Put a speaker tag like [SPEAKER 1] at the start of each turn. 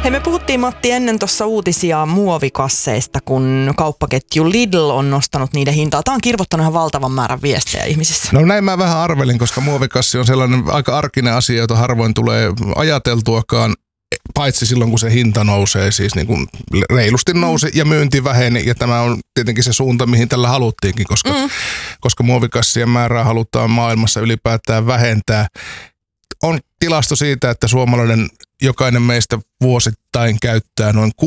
[SPEAKER 1] Hei, me puhuttiin Matti ennen tuossa uutisia muovikasseista, kun kauppaketju Lidl on nostanut niiden hintaa. Tämä on kirvottanut ihan valtavan määrän viestejä ihmisissä.
[SPEAKER 2] No näin mä vähän arvelin, koska muovikassi on sellainen aika arkinen asia, jota harvoin tulee ajateltuakaan. Paitsi silloin, kun se hinta nousee, siis niin kuin reilusti nousi ja myynti väheni. Ja tämä on tietenkin se suunta, mihin tällä haluttiinkin, koska muovikassien määrää halutaan maailmassa ylipäätään vähentää. On tilasto siitä, että suomalainen jokainen meistä vuosittain käyttää noin